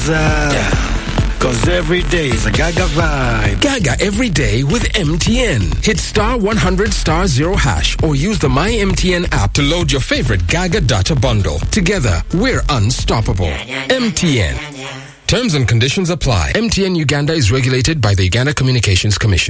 Cause every day is a Gaga vibe. Gaga every day with MTN. Hit star 100 star 0 hash or use the My MTN app to load your favorite Gaga data bundle. Together, we're unstoppable. MTN. Terms and conditions apply. MTN Uganda is regulated by the Uganda Communications Commission.